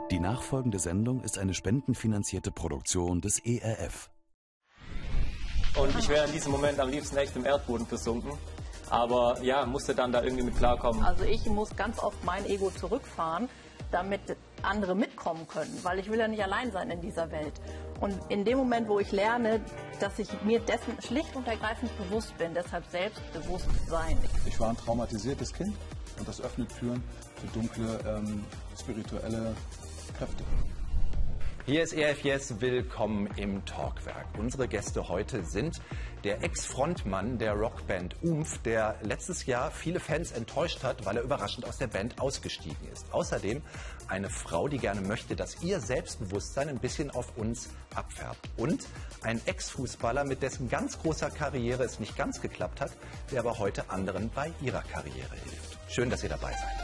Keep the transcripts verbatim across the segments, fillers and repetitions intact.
Die nachfolgende Sendung ist eine spendenfinanzierte Produktion des E R F. Und ich wäre in diesem Moment am liebsten echt im Erdboden versunken. Aber ja, musste dann da irgendwie mit klarkommen. Also ich muss ganz oft mein Ego zurückfahren, damit andere mitkommen können. Weil ich will ja nicht allein sein in dieser Welt. Und in dem Moment, wo ich lerne, dass ich mir dessen schlicht und ergreifend bewusst bin, deshalb selbstbewusst sein. Ich war ein traumatisiertes Kind und das öffnet Türen für dunkle, ähm, spirituelle Kräfte. Hier ist E R F Yes, willkommen im Talkwerk. Unsere Gäste heute sind der Ex-Frontmann der Rockband Umf, der letztes Jahr viele Fans enttäuscht hat, weil er überraschend aus der Band ausgestiegen ist. Außerdem eine Frau, die gerne möchte, dass ihr Selbstbewusstsein ein bisschen auf uns abfärbt. Und ein Ex-Fußballer, mit dessen ganz großer Karriere es nicht ganz geklappt hat, der aber heute anderen bei ihrer Karriere hilft. Schön, dass ihr dabei seid.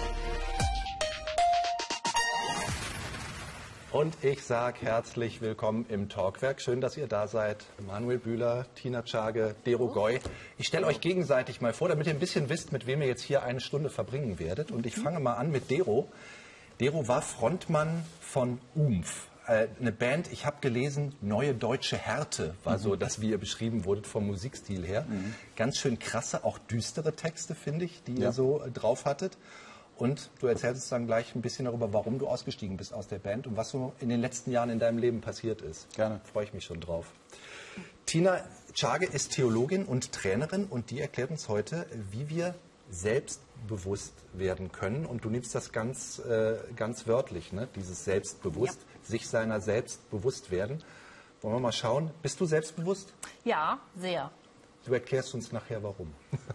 Und ich sage herzlich willkommen im Talkwerk. Schön, dass ihr da seid. Manuel Bühler, Tina Tschage, Dero Goy. Ich stelle euch gegenseitig mal vor, damit ihr ein bisschen wisst, mit wem ihr jetzt hier eine Stunde verbringen werdet. Und ich fange mal an mit Dero. Dero war Frontmann von Umf. Äh, eine Band, ich habe gelesen, Neue Deutsche Härte war so, dass wie ihr beschrieben wurdet vom Musikstil her. Mhm. Ganz schön krasse, auch düstere Texte, finde ich, die ja. ihr so äh, drauf hattet. Und du erzählst uns dann gleich ein bisschen darüber, warum du ausgestiegen bist aus der Band und was so in den letzten Jahren in deinem Leben passiert ist. Gerne. Freue ich mich schon drauf. Tina Tschage ist Theologin und Trainerin und die erklärt uns heute, wie wir selbstbewusst werden können. Und du nimmst das ganz, äh, ganz wörtlich, ne? Dieses Selbstbewusst, ja. sich seiner selbst bewusst werden. Wollen wir mal schauen, bist du selbstbewusst? Ja, sehr. Du erklärst uns nachher, warum.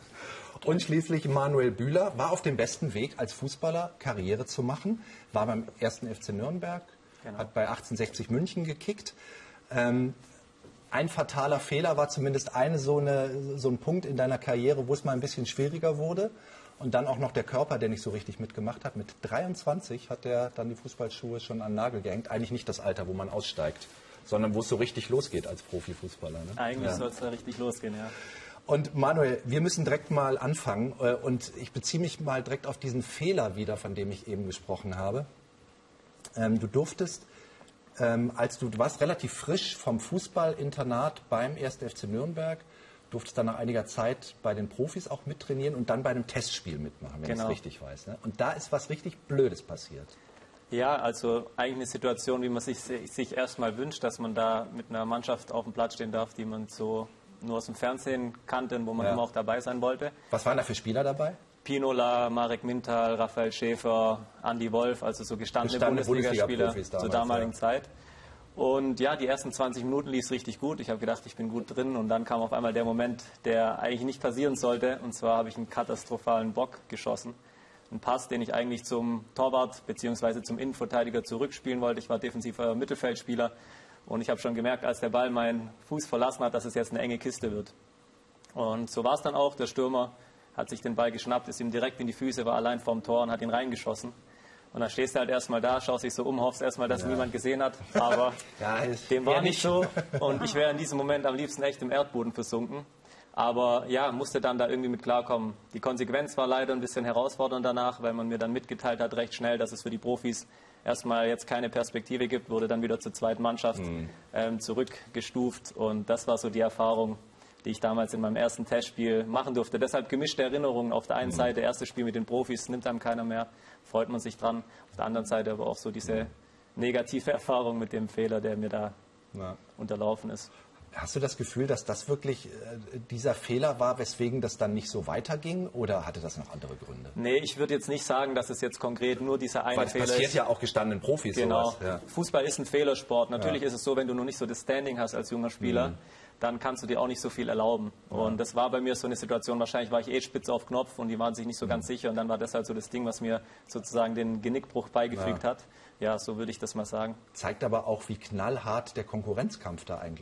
Und schließlich Manuel Bühler war auf dem besten Weg, als Fußballer Karriere zu machen. War beim ersten F C Nürnberg, genau. hat bei achtzehnhundertsechzig München gekickt. Ähm, ein fataler Fehler war zumindest eine so, eine so ein Punkt in deiner Karriere, wo es mal ein bisschen schwieriger wurde. Und dann auch noch der Körper, der nicht so richtig mitgemacht hat. Mit dreiundzwanzig hat er dann die Fußballschuhe schon an den Nagel gehängt. Eigentlich nicht das Alter, wo man aussteigt, sondern wo es so richtig losgeht als Profifußballer. Ne? Eigentlich ja. soll es da richtig losgehen, ja. Und Manuel, wir müssen direkt mal anfangen und ich beziehe mich mal direkt auf diesen Fehler wieder, von dem ich eben gesprochen habe. Ähm, du durftest, ähm, als du, du warst relativ frisch vom Fußballinternat beim ersten F C Nürnberg, durftest dann nach einiger Zeit bei den Profis auch mittrainieren und dann bei einem Testspiel mitmachen, wenn genau. ich es richtig weiß. Ne? Und da ist was richtig Blödes passiert. Ja, also eigentlich eine Situation, wie man sich, sich erstmal wünscht, dass man da mit einer Mannschaft auf dem Platz stehen darf, die man so nur aus dem Fernsehen kannte, wo man ja. immer auch dabei sein wollte. Was waren da für Spieler dabei? Pinola, Marek Mintal, Raphael Schäfer, Andi Wolf, also so gestandene, gestandene Bundesligaspieler Bundesliga zur damaligen ja. Zeit. Und ja, die ersten zwanzig Minuten lief es richtig gut. Ich habe gedacht, ich bin gut drin und dann kam auf einmal der Moment, der eigentlich nicht passieren sollte. Und zwar habe ich einen katastrophalen Bock geschossen. Ein Pass, den ich eigentlich zum Torwart bzw. zum Innenverteidiger zurückspielen wollte. Ich war defensiver Mittelfeldspieler. Und ich habe schon gemerkt, als der Ball meinen Fuß verlassen hat, dass es jetzt eine enge Kiste wird. Und so war es dann auch. Der Stürmer hat sich den Ball geschnappt, ist ihm direkt in die Füße, war allein vorm Tor und hat ihn reingeschossen. Und dann stehst du halt erstmal da, schaust dich so um, hoffst erstmal, dass ja. niemand gesehen hat. Aber ja, dem war nicht so. Und ich wäre in diesem Moment am liebsten echt im Erdboden versunken. Aber ja, musste dann da irgendwie mit klarkommen. Die Konsequenz war leider ein bisschen herausfordernd danach, weil man mir dann mitgeteilt hat, recht schnell, dass es für die Profis erstmal jetzt keine Perspektive gibt, wurde dann wieder zur zweiten Mannschaft mhm. ähm, zurückgestuft. Und das war so die Erfahrung, die ich damals in meinem ersten Testspiel machen durfte. Deshalb gemischte Erinnerungen. Auf der einen mhm. Seite, erstes Spiel mit den Profis, nimmt einem keiner mehr, freut man sich dran. Auf der anderen Seite aber auch so diese negative Erfahrung mit dem Fehler, der mir da ja. unterlaufen ist. Hast du das Gefühl, dass das wirklich äh, dieser Fehler war, weswegen das dann nicht so weiterging, oder hatte das noch andere Gründe? Nee, ich würde jetzt nicht sagen, dass es jetzt konkret nur dieser eine Weil Fehler ist. Das passiert ja auch gestandenen Profis. Genau. Sowas. Ja. Fußball ist ein Fehlersport. Natürlich ja. ist es so, wenn du noch nicht so das Standing hast als junger Spieler, mhm. dann kannst du dir auch nicht so viel erlauben. Ja. Und das war bei mir so eine Situation, wahrscheinlich war ich eh spitz auf Knopf und die waren sich nicht so mhm. ganz sicher. Und dann war das halt so das Ding, was mir sozusagen den Genickbruch beigefügt ja. hat. Ja, so würde ich das mal sagen. Zeigt aber auch, wie knallhart der Konkurrenzkampf da eigentlich